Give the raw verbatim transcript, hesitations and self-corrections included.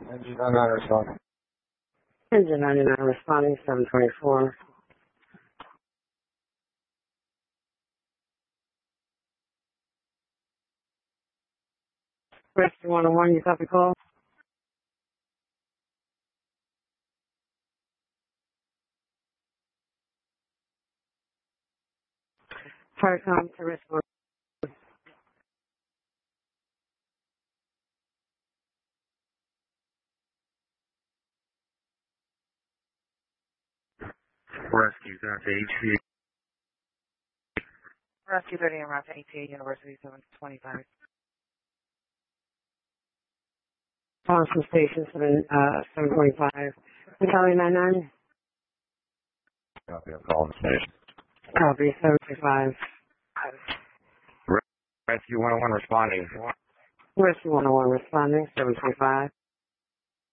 Engine ninety-nine responding. Engine ninety-nine responding, seven twenty-four. Rescue one oh one, you copy call? Firecom to Rescue one. Rescue, that's A T. Rescue thirty en route to A T A University seven twenty-five. Boston Station seven, uh, seven twenty-five. Battalion nine nine. Copy, I'm calling the station. Copy, seven twenty-five. Rescue one oh one responding. Rescue one oh one responding, seven twenty-five.